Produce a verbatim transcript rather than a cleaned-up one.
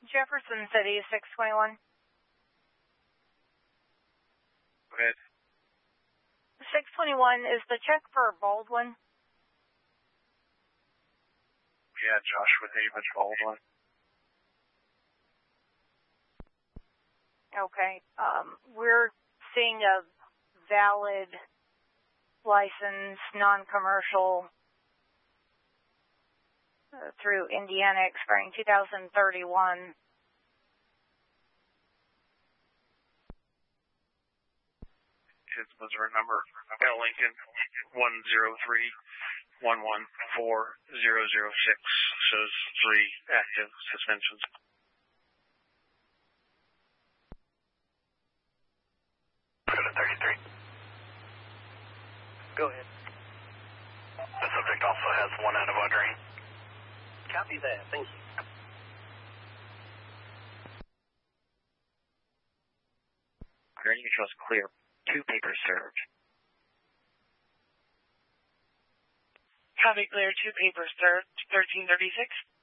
Jefferson City, six twenty-one. Go ahead. six twenty-one, is the check for Baldwin? Yeah, Joshua David Baldwin. Okay. Um, we're seeing a valid license, non-commercial, uh, through Indiana expiring two thousand thirty-one. It was her number, L. Lincoln, one zero three one one four zero zero six, shows three active suspensions. Go to thirty-three. Go ahead. The subject also has one out of ordering. Copy that. Thank you. Granting control is clear. Two papers served. Copy clear. Two papers served. thirteen thirty-six.